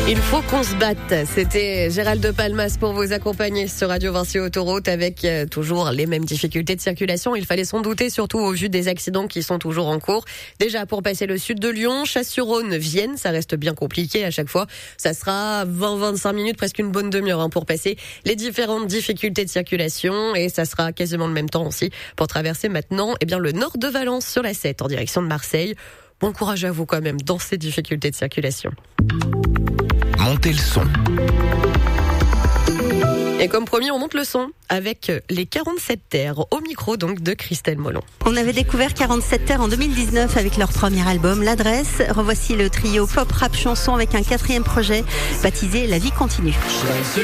Il faut qu'on se batte. C'était Gérald de Palmas pour vous accompagner sur Radio Vinci Autoroute avec toujours les mêmes difficultés de circulation. Il fallait s'en douter, surtout au vu des accidents qui sont toujours en cours. Déjà, pour passer le sud de Lyon, Chasse-sur-Rhône, Vienne, ça reste bien compliqué à chaque fois. Ça sera 20-25 minutes, presque une bonne demi-heure pour passer les différentes difficultés de circulation. Et ça sera quasiment le même temps aussi pour traverser maintenant le nord de Valence sur la 7 en direction de Marseille. Bon courage à vous quand même dans ces difficultés de circulation. Montez le son. Et comme promis, on monte le son avec les 47 Terres au micro donc de Christelle Molon. On avait découvert 47 Terres en 2019 avec leur premier album, L'Adresse. Revoici le trio pop rap chanson avec un 4e projet baptisé La Vie Continue.